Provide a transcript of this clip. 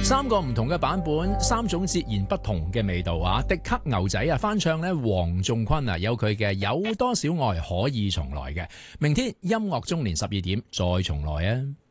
三個唔同嘅版本，三種截然不同嘅味道啊！迪克牛仔啊，翻唱咧黃仲坤啊，有佢嘅有多少愛可以重來嘅。明天音樂中年12點再重來啊！